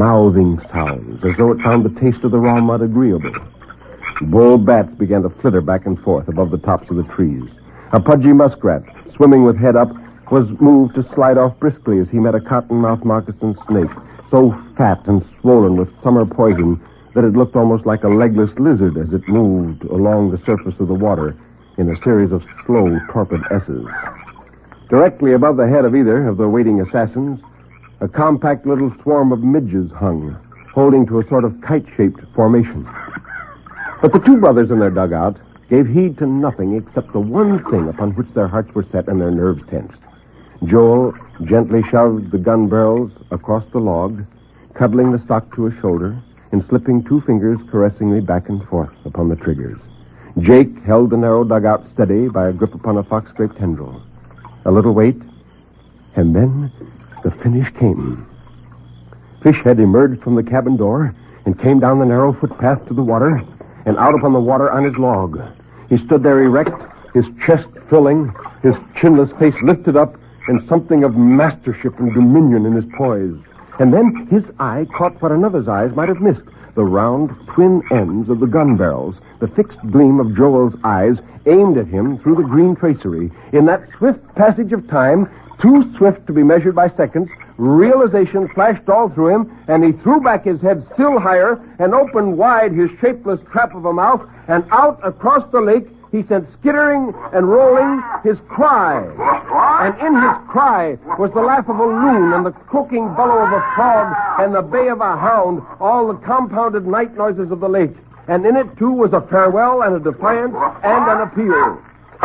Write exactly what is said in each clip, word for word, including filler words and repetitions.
mouthing sounds, as though it found the taste of the raw mud agreeable. Bull bats began to flitter back and forth above the tops of the trees. A pudgy muskrat, swimming with head up, was moved to slide off briskly as he met a cottonmouth moccasin snake, so fat and swollen with summer poison that it looked almost like a legless lizard as it moved along the surface of the water in a series of slow, torpid S's. Directly above the head of either of the waiting assassins, a compact little swarm of midges hung, holding to a sort of kite-shaped formation. But the two brothers in their dugout gave heed to nothing except the one thing upon which their hearts were set and their nerves tensed. Joel gently shoved the gun barrels across the log, cuddling the stock to his shoulder and slipping two fingers caressingly back and forth upon the triggers. Jake held the narrow dugout steady by a grip upon a fox-scraped tendril. A little wait, and then the finish came. Fishhead emerged from the cabin door and came down the narrow footpath to the water and out upon the water on his log. He stood there erect, his chest filling, his chinless face lifted up, and something of mastership and dominion in his poise. And then his eye caught what another's eyes might have missed, the round twin ends of the gun barrels, the fixed gleam of Joel's eyes aimed at him through the green tracery. In that swift passage of time, too swift to be measured by seconds, realization flashed all through him, and he threw back his head still higher and opened wide his shapeless trap of a mouth, and out across the lake he sent skittering and rolling his cry. And in his cry was the laugh of a loon and the croaking bellow of a frog and the bay of a hound, all the compounded night noises of the lake. And in it, too, was a farewell and a defiance and an appeal.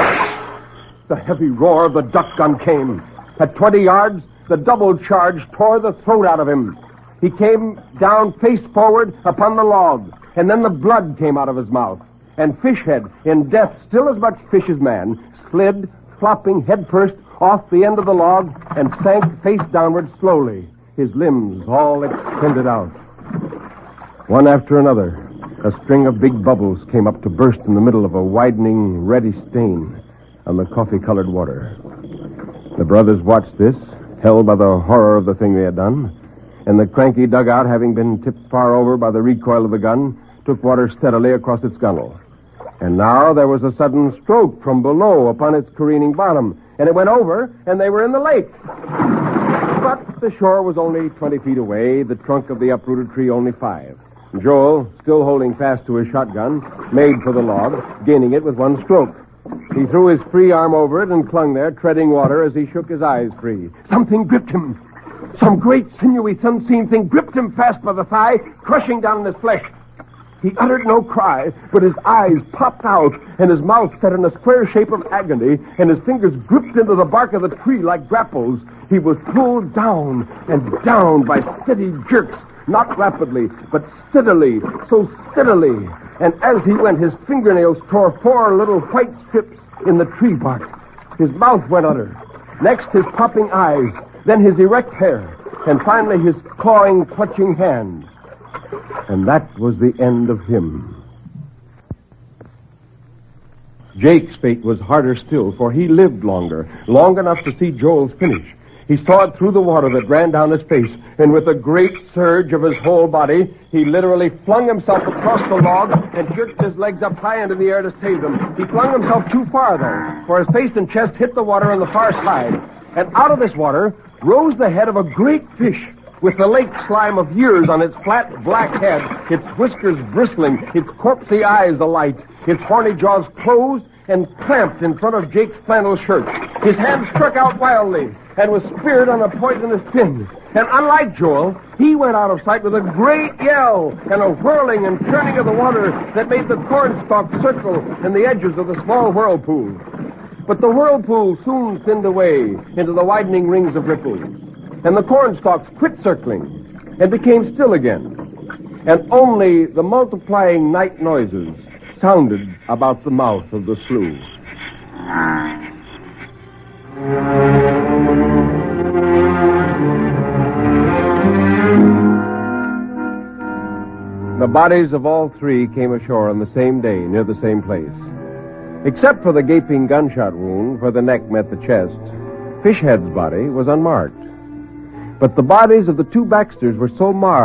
The heavy roar of the duck gun came. At twenty yards, the double charge tore the throat out of him. He came down face forward upon the log, and then the blood came out of his mouth. And Fishhead, in death still as much fish as man, slid, flopping headfirst off the end of the log and sank face downward slowly, his limbs all extended out. One after another, a string of big bubbles came up to burst in the middle of a widening, reddish stain on the coffee-colored water. The brothers watched this, held by the horror of the thing they had done, and the cranky dugout, having been tipped far over by the recoil of the gun, took water steadily across its gunwale. And now there was a sudden stroke from below upon its careening bottom, and it went over, and they were in the lake. But the shore was only twenty feet away, the trunk of the uprooted tree only five. Joel, still holding fast to his shotgun, made for the log, gaining it with one stroke. He threw his free arm over it and clung there, treading water as he shook his eyes free. Something gripped him. Some great, sinewy, unseen thing gripped him fast by the thigh, crushing down in his flesh. He uttered no cry, but his eyes popped out, and his mouth set in a square shape of agony, and his fingers gripped into the bark of the tree like grapples. He was pulled down and down by steady jerks, not rapidly, but steadily, so steadily. And as he went, his fingernails tore four little white strips in the tree bark. His mouth went under. Next, his popping eyes, then his erect hair, and finally his clawing, clutching hand. And that was the end of him. Jake's fate was harder still, for he lived longer, long enough to see Joel's finish. He saw it through the water that ran down his face, and with a great surge of his whole body, he literally flung himself across the log and jerked his legs up high into the air to save them. He flung himself too far, though, for his face and chest hit the water on the far side. And out of this water rose the head of a great fish, with the lake slime of years on its flat black head, its whiskers bristling, its corpsey eyes alight, its horny jaws closed and clamped in front of Jake's flannel shirt. His hand struck out wildly and was speared on a poisonous pin. And unlike Joel, he went out of sight with a great yell and a whirling and turning of the water that made the cornstalk circle in the edges of the small whirlpool. But the whirlpool soon thinned away into the widening rings of ripples, and the cornstalks quit circling and became still again, and only the multiplying night noises sounded about the mouth of the slough. The bodies of all three came ashore on the same day near the same place. Except for the gaping gunshot wound where the neck met the chest, Fishhead's body was unmarked. But the bodies of the two Baxters were so marred